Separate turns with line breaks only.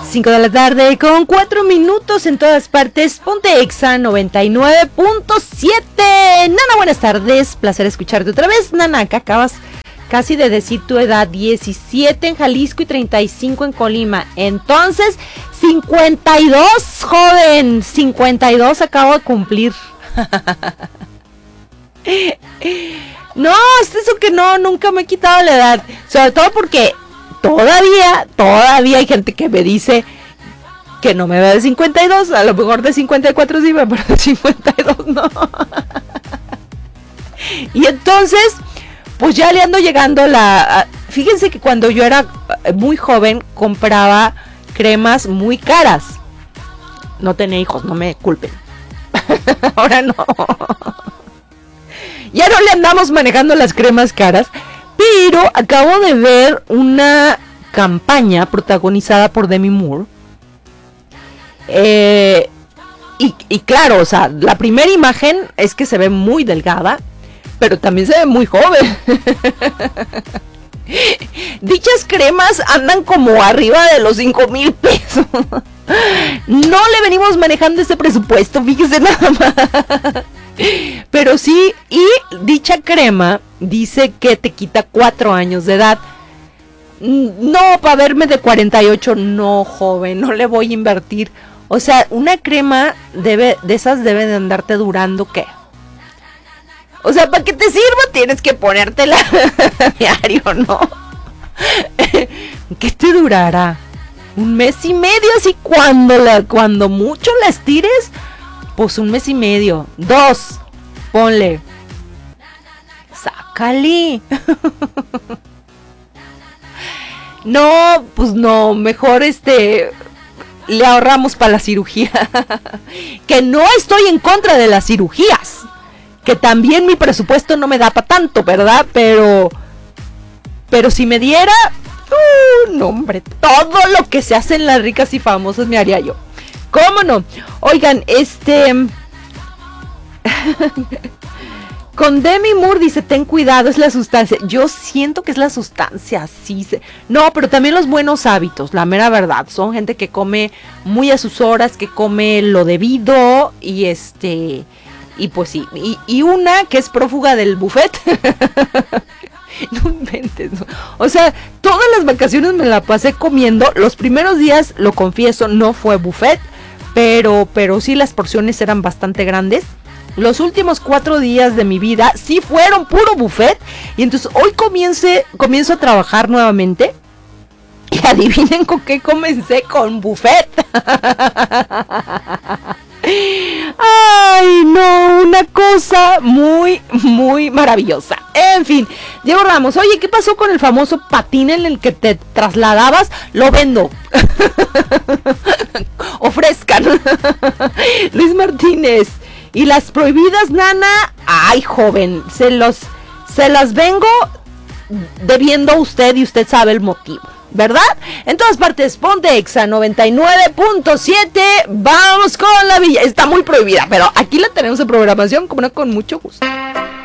5 de la tarde con 4 minutos en todas partes. Ponte Exa 99.7. Nana, buenas tardes. Placer escucharte otra vez. Nana, acá acabas casi de decir tu edad. 17 en Jalisco y 35 en Colima. Entonces, 52, joven. 52 acabo de cumplir. No, es eso que no, nunca me he quitado la edad. Sobre todo porque todavía hay gente que me dice que no me ve de 52, a lo mejor de 54 sí, pero de 52 no. Y entonces, pues ya le ando llegando fíjense que cuando yo era muy joven compraba cremas muy caras. No tenía hijos, no me culpen. Ahora no. Ya no le andamos manejando las cremas caras. Pero acabo de ver una campaña protagonizada por Demi Moore. Y claro, o sea, la primera imagen es que se ve muy delgada, pero también se ve muy joven. Dichas cremas andan como arriba de los 5,000 pesos. No le venimos manejando ese presupuesto, fíjese nada más. Pero sí, y dicha crema dice que te quita 4 años de edad. No, para verme de 48, no, joven, no le voy a invertir. O sea, una crema de esas debe de andarte durando, ¿qué? O sea, para que te sirva tienes que ponértela diario, ¿no? ¿Qué te durará? 1 mes y medio, así cuando mucho la estires. Pues 1 mes y medio, 2, ponle. Sácale. No, pues no, mejor le ahorramos para la cirugía. Que no estoy en contra de las cirugías. Que también mi presupuesto no me da para tanto, ¿verdad? Pero si me diera, no, hombre, todo lo que se hace en las ricas y famosas me haría yo. ¿Cómo no? Oigan, con Demi Moore dice, ten cuidado, es la sustancia. Yo siento que es la sustancia, sí. No, pero también los buenos hábitos, la mera verdad. Son gente que come muy a sus horas, que come lo debido y y pues sí. Y una que es prófuga del buffet. No inventes, no. O sea, todas las vacaciones me la pasé comiendo. Los primeros días, lo confieso, no fue buffet, pero sí las porciones eran bastante grandes. Los últimos 4 días de mi vida sí fueron puro buffet. Y entonces hoy comienzo a trabajar nuevamente. Y adivinen con qué comencé, con buffet. Ay, no, una cosa muy, muy maravillosa. En fin, Diego Ramos, oye, ¿qué pasó con el famoso patín en el que te trasladabas? Lo vendo. Ofrezcan. Luis Martínez. Y las prohibidas, Nana, ay, joven, se las vengo debiendo a usted y usted sabe el motivo, ¿verdad? En todas partes, ponte Exa 99.7. Vamos con la villa. Está muy prohibida, pero aquí la tenemos en programación, como no, con mucho gusto.